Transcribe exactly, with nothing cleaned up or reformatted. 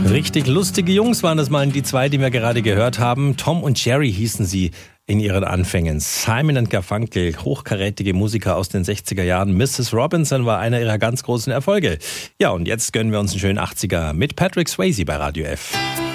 Richtig lustige Jungs waren das mal, die zwei, die wir gerade gehört haben. Tom und Jerry hießen sie in ihren Anfängen. Simon und Garfunkel, hochkarätige Musiker aus den sechziger Jahren. Missus Robinson war einer ihrer ganz großen Erfolge. Ja, und jetzt gönnen wir uns einen schönen achtziger mit Patrick Swayze bei Radio F.